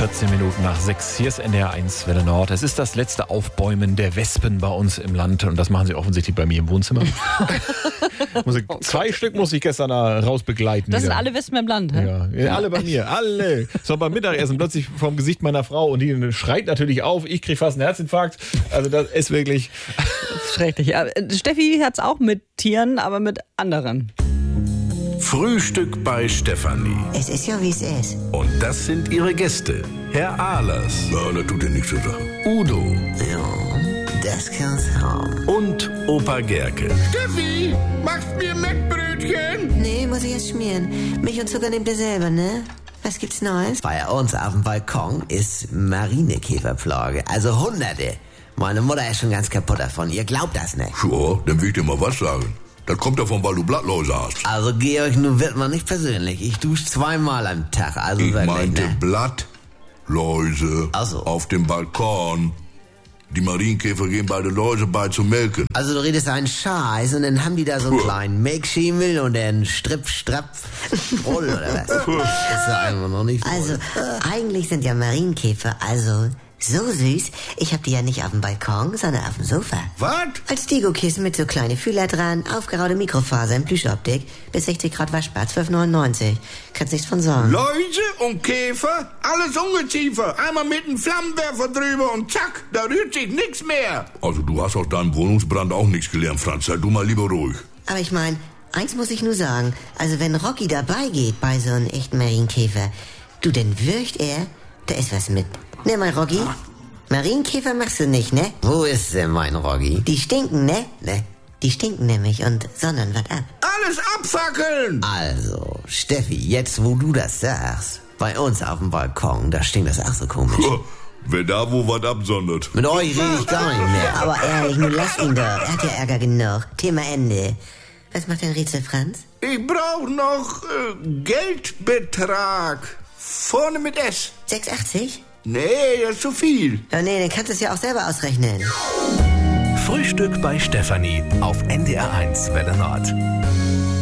14 Minuten nach 6. Hier ist NDR 1 Welle Nord. Es ist das letzte Aufbäumen der Wespen bei uns im Land. Und das machen sie offensichtlich bei mir im Wohnzimmer. Zwei Stück muss ich gestern raus begleiten. Das wieder. sind alle Wespen im Land, hä? Ja, alle bei mir. Alle. So beim Mittagessen plötzlich vom Gesicht meiner Frau. Und die schreit natürlich auf. Ich kriege fast einen Herzinfarkt. Also das ist wirklich... Schrecklich. Ja, Steffi hat's auch mit Tieren, aber mit anderen. Frühstück bei Stefanie. Es ist ja, wie es ist. Und das sind ihre Gäste. Herr Ahlers. Ja, das tut dir nichts zu sagen. Udo. Ja, das kann's haben. Und Opa Gerke. Steffi, machst mir Mettbrötchen? Nee, muss ich erst schmieren. Milch und Zucker nehmt ihr selber, ne? Was gibt's Neues? Bei uns auf dem Balkon ist Marinekäferplage. Also Hunderte. Meine Mutter ist schon ganz kaputt davon. Ihr glaubt das nicht. Ja, dann will ich dir mal was sagen. Das kommt davon, weil du Blattläuse hast. Also Georg, nun wird man nicht persönlich. Ich dusche 2-mal am Tag. Also Ich wirklich, meinte ne? Blattläuse Ach so. auf dem Balkon. Die Marienkäfer gehen bei den Läuse bei zu melken. Also du redest einen Scheiß und dann haben die da so einen kleinen Milchschimmel und einen Stripp-Strapp-Roll oder was? Das ist ja einfach noch nicht so. Also, eigentlich sind ja Marienkäfer so süß. Ich hab die ja nicht auf dem Balkon, sondern auf dem Sofa. Was? Als Deko-Kissen mit so kleine Fühler dran, aufgeraute Mikrofaser in Plüschoptik, bis 60 Grad waschbar, 12,99. Kannst nichts von sagen. Läuse und Käfer, alles Ungeziefer. Einmal mit einem Flammenwerfer drüber und zack, da rührt sich nichts mehr. Also du hast aus deinem Wohnungsbrand auch nichts gelernt, Franz. Sei du mal lieber ruhig. Aber ich mein, eins muss ich nur sagen. Also wenn Rocky dabei geht bei so einem echten Marienkäfer, du, dann würcht er, da ist was mit. Ne, mein Rocky? Marienkäfer machst du nicht, ne? Wo ist denn mein Rocky? Die stinken, ne? Ne? Die stinken nämlich und sondern was ab. Alles abfackeln! Also, Steffi, jetzt wo du das sagst, bei uns auf dem Balkon, da stinkt das auch so komisch. Wer da wo was absondert. Mit euch rede ich gar nicht mehr. Aber ehrlich, nun lass ihn doch. Er hat ja Ärger genug. Thema Ende. Was macht dein Rätsel, Franz? Ich brauch noch Geldbetrag. Vorne mit S. 6,80? Nee, das ist zu viel. Ja, nee, dann kannst du es ja auch selber ausrechnen. Frühstück bei Stefanie auf NDR 1 Welle Nord.